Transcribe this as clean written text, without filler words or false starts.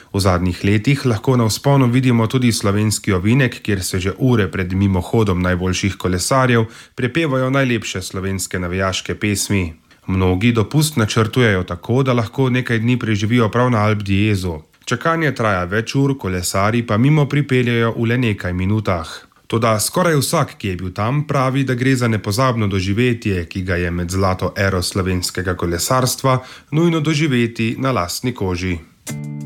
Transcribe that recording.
V zadnjih letih lahko na vzponu vidimo tudi slovenski ovinek, kjer se že ure pred mimohodom najboljših kolesarjev prepevajo najlepše slovenske navijaške pesmi. Mnogi dopust načrtujejo tako, da lahko nekaj dni preživijo prav na Alp d'Huezu. Čakanje traja več ur, kolesarji pa mimo pripeljejo v le nekaj minutah. Toda skoraj vsak, ki je bil tam, pravi, da gre za nepozabno doživetje, ki ga je med zlato ero slovenskega kolesarstva nujno doživeti na lastni koži.